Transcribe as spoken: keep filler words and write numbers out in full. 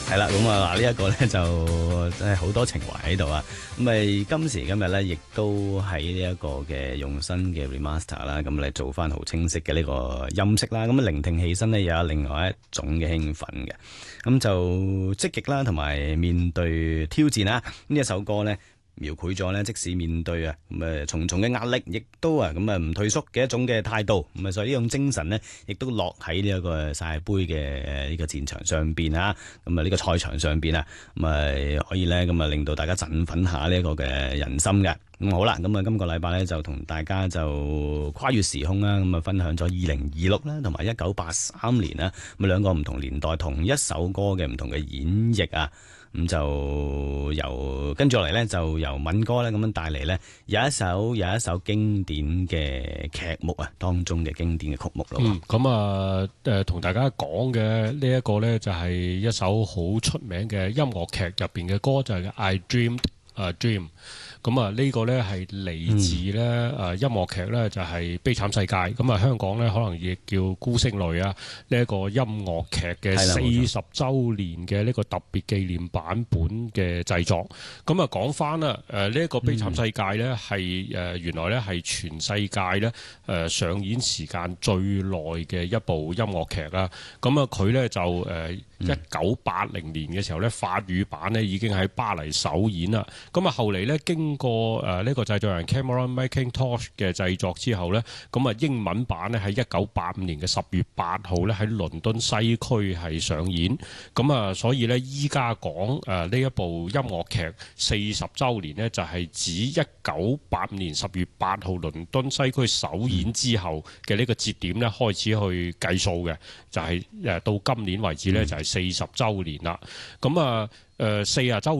係啦，咁啊嗱，呢一個咧就真係好多情懷喺度啊！咁咪今時今日咧，亦都喺呢一個嘅用新嘅 remaster 啦，咁嚟做翻好清晰嘅呢個音色啦，咁啊聆聽起身咧又有另外一種嘅興奮嘅，咁就積極啦，同埋面對挑戰啦，呢一首歌咧，描繪咗咧，即使面對啊咁誒重重嘅壓力，亦都啊咁啊唔退縮嘅一種嘅態度，咁啊所以呢種精神呢，亦都落喺呢一個世界盃嘅呢個戰場上邊啊，咁啊呢個賽場上邊啊，咁啊可以咧咁啊令到大家振奮下呢一個嘅人心嘅。咁好啦，咁啊今個禮拜咧就同大家就跨越時空啦，咁啊分享咗二零二六啦，同埋一九八三年啦，咁兩個唔同年代同一首歌嘅唔同嘅演繹啊。咁就由跟住落嚟咧，就由敏哥咧咁樣帶嚟咧，有一首有一首經典嘅劇目啊，當中嘅經典嘅曲目咯。 嗯，咁啊誒，同大家講嘅呢一個咧，就係一首好出名嘅音樂劇入邊嘅歌，就係、是、I Dreamed a Dream。咁啊，呢個咧係嚟自咧誒音樂劇咧，就係《悲慘世界》。咁啊，香港咧可能亦叫《孤星淚》啊。呢一個音樂劇嘅四十週年嘅呢個特別紀念版本嘅製作。咁啊，講翻啦，誒呢一個《悲慘世界》咧係誒原來咧係全世界咧誒上演時間最耐嘅一部音樂劇啦。咁啊，佢咧就誒一九八零年嘅時候咧，法語版咧已經喺巴黎首演啦。咁啊，後嚟咧經過誒呢個製作人 Cameron Mackintosh 嘅製作之後咧，咁啊英文版咧喺一九八五年嘅十月八號咧喺倫敦西區係上演。咁啊，所以咧依家講誒呢一部音樂劇四十週年呢，就係指一九八五年十月八號倫敦西區首演之後嘅呢個節點咧開始去計數嘅，就係誒到今年為止咧就係四十週年啦。咁啊誒四十週